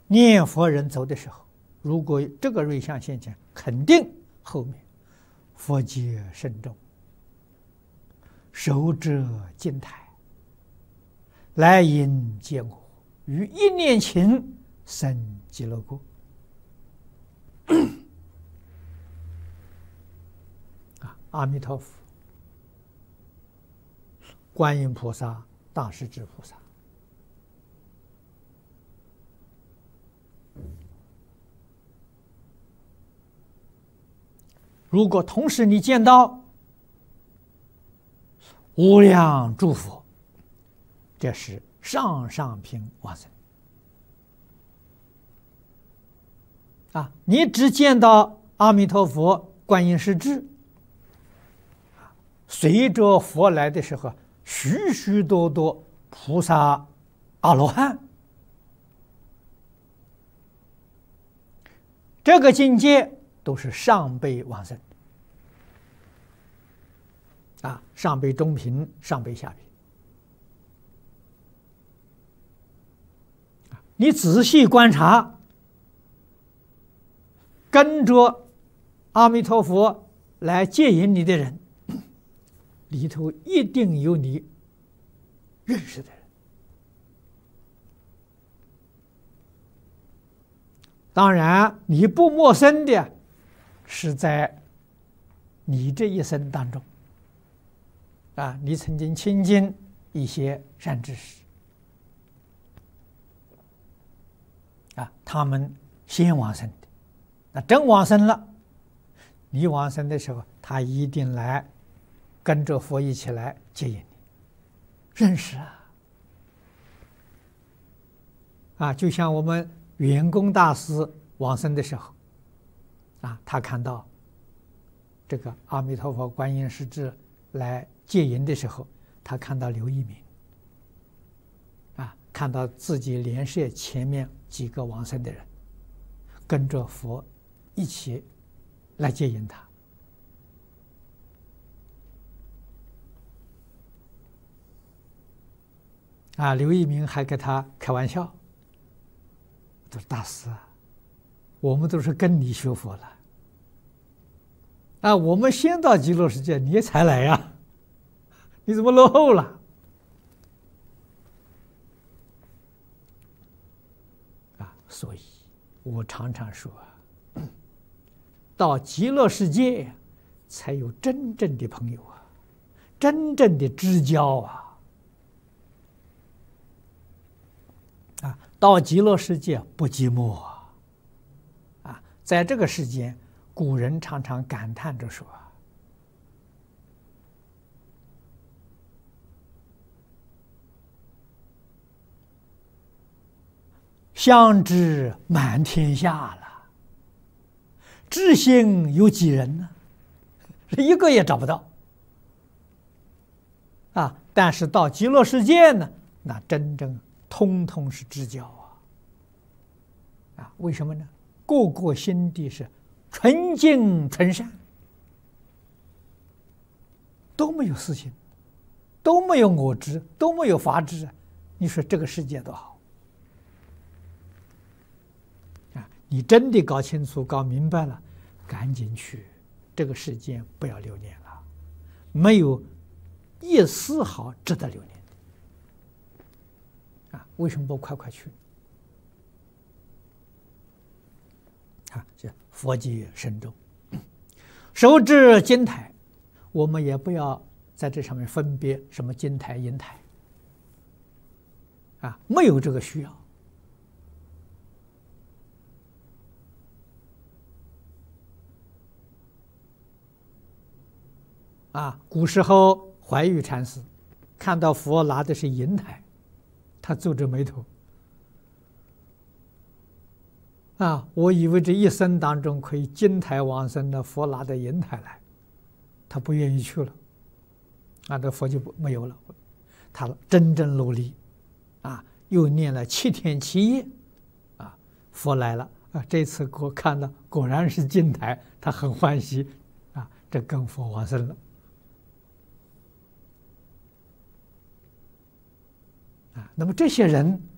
念佛人走的时候，如果这个瑞相现前，肯定后面佛界深重，手者金台，来迎接我，于一念情生极乐国。阿弥陀佛、观音菩萨、大势至菩萨，如果同时你见到无量诸佛，这是上上品往生。你只见到阿弥陀佛、观音势至，随着佛来的时候，许许多多菩萨、阿罗汉，这个境界都是上辈往生。上辈中品，上辈下品。你仔细观察，跟着阿弥陀佛来接引你的人，里头一定有你认识的人。当然，你不陌生的，是在你这一生当中，你曾经亲近一些善知识，他们先往生的，那真往生了，你往生的时候，他一定来跟着佛一起来接引你，认识就像我们圆工大师往生的时候，他看到这个阿弥陀佛、观音势至来接引的时候，他看到刘一鸣，看到自己莲社前面几个往生的人，跟着佛一起来接引他。刘一鸣还跟他开玩笑，他说：“大师我们都是跟你学佛了，我们先到极乐世界，你才来呀，你怎么落后了？”所以我常常说，到极乐世界才有真正的朋友真正的知交到极乐世界不寂寞在这个世间，古人常常感叹着说：“相知满天下了，知心有几人呢？一个也找不到。”但是到极乐世界呢，那真正通通是知交为什么呢？个个心地是纯净纯善，都没有私心，都没有我执，都没有法执你说这个世界多好你真的搞清楚、搞明白了，赶紧去，这个世界不要留念了，没有一丝毫值得留念的为什么不快快去？这佛界深重，手持金台，我们也不要在这上面分别什么金台银台没有这个需要古时候怀玉禅师看到佛拿的是银台，他皱着眉头我以为这一生当中可以金台往生的，佛拿的银台来，他不愿意去了这佛就没有了。他真正努力又念了7天7夜佛来了这次给我看到果然是金台，他很欢喜这跟佛往生了那么这些人